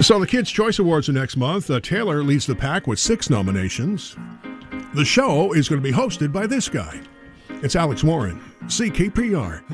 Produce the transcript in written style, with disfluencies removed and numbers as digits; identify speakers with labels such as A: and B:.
A: So the Kids' Choice Awards are next month. Taylor leads the pack with 6 nominations. The show is going to be hosted by this guy. It's Alex Warren, CKPR.